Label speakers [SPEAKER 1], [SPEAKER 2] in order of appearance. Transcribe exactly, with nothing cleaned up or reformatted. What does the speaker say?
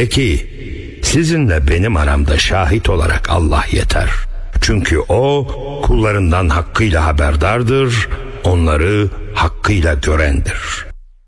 [SPEAKER 1] De ki, sizinle benim aramda şahit olarak Allah yeter. Çünkü o kullarından hakkıyla haberdardır, onları hakkıyla görendir.